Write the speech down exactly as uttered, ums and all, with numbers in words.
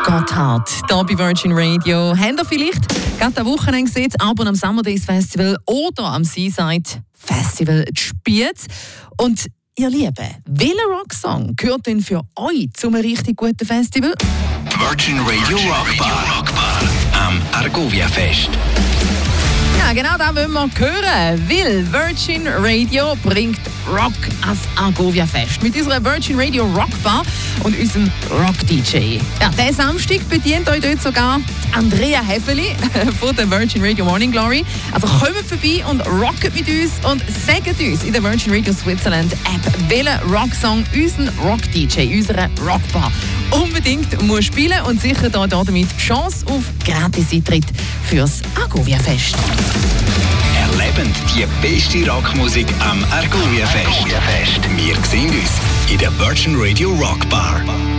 Gotthard, hier bei Virgin Radio. Habt ihr vielleicht gerade am Wochenende gesehen, aber am Summer Days Festival oder am Seaside Festival gespielt? Und ihr Lieben, welcher Rocksong gehört denn für euch zum richtig guten Festival? Virgin Radio Rockbar am Argovia Fest. Ja, genau das wollen wir hören, weil Virgin Radio bringt Rock ans Argovia Fest mit unserer Virgin Radio Rockbar und unserem Rock-D J. Ja, diesen Samstag bedient euch dort sogar Andrea Häfeli von der Virgin Radio Morning Glory. Also kommt vorbei und rockt mit uns und sagt uns in der Virgin Radio Switzerland App, welchen Rocksong unseren Rock-D J, unsere Rockbar unbedingt muss spielen und sicher da damit die Chance auf Gratis-Eintritt fürs Argovia Fest. Erleben die beste Rockmusik am Argovia Fest. Wir sehen uns in der Virgin Radio Rockbar.